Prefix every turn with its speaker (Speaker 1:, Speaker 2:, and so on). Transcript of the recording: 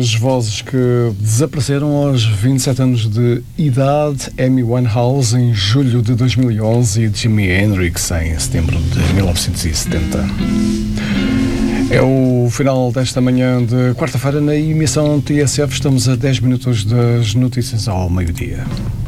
Speaker 1: as vozes que desapareceram aos 27 anos de idade, Amy Winehouse em julho de 2011 e Jimi Hendrix em setembro de 1970. É o final desta manhã de quarta-feira na emissão TSF. Estamos a 10 minutos das notícias ao meio-dia.